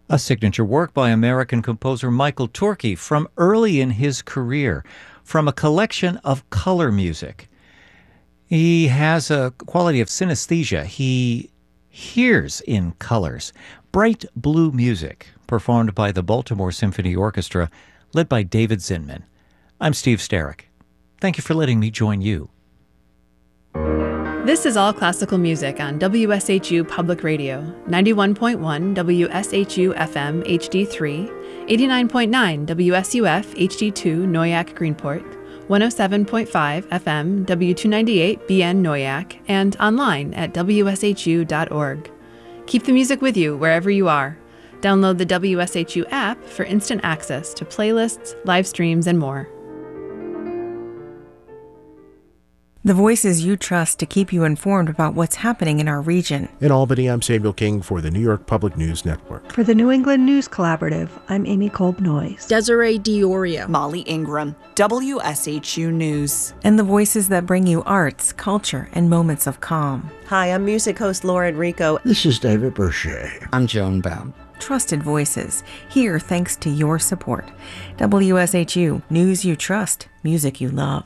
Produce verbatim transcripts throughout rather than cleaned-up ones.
A signature work by American composer Michael Torke from early in his career, from a collection of color music. He has a quality of synesthesia. He hears in colors. Bright blue music, performed by the Baltimore Symphony Orchestra, led by David Zinman. I'm Steve Sterrick. Thank you for letting me join you. This is All Classical Music on W S H U Public Radio, ninety-one point one W S H U F M H D three, eighty-nine point nine W S U F H D two Noyak Greenport, one oh seven point five F M W two ninety-eight B N Noyak, and online at W S H U dot org. Keep the music with you wherever you are. Download the W S H U app for instant access to playlists, live streams, and more. The voices you trust to keep you informed about what's happening in our region. In Albany, I'm Samuel King for the New York Public News Network. For the New England News Collaborative, I'm Amy Kolb-Noyes. Desiree Diorio. Molly Ingram, W S H U News. And the voices that bring you arts, culture, and moments of calm. Hi, I'm music host Laura Enrico. This is David Boucher. I'm Joan Baum. Trusted voices, here thanks to your support. W S H U, news you trust, music you love.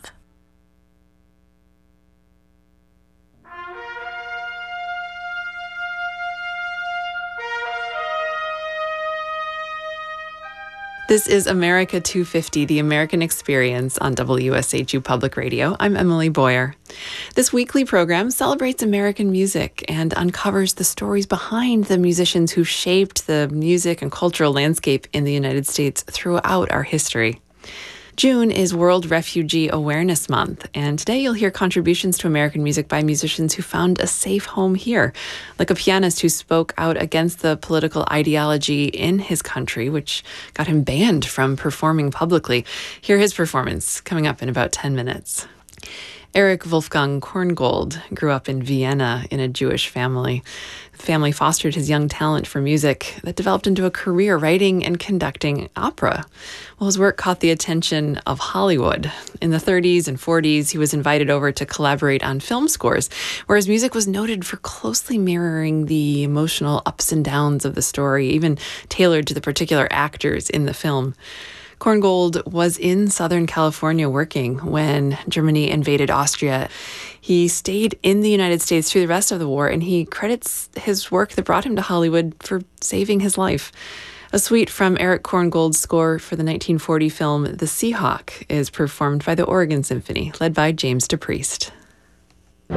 This is America two fifty, the American Experience on W S H U Public Radio. I'm Emily Boyer. This weekly program celebrates American music and uncovers the stories behind the musicians who shaped the music and cultural landscape in the United States throughout our history. June is World Refugee Awareness Month, and today you'll hear contributions to American music by musicians who found a safe home here, like a pianist who spoke out against the political ideology in his country, which got him banned from performing publicly. Hear his performance coming up in about ten minutes. Erich Wolfgang Korngold grew up in Vienna in a Jewish family. The family fostered his young talent for music that developed into a career writing and conducting opera. Well, his work caught the attention of Hollywood. In the thirties and forties, he was invited over to collaborate on film scores, where his music was noted for closely mirroring the emotional ups and downs of the story, even tailored to the particular actors in the film. Korngold was in Southern California working when Germany invaded Austria. He stayed in the United States through the rest of the war, and he credits his work that brought him to Hollywood for saving his life. A suite from Erich Korngold's score for the nineteen forty film The Seahawk is performed by the Oregon Symphony, led by James DePriest.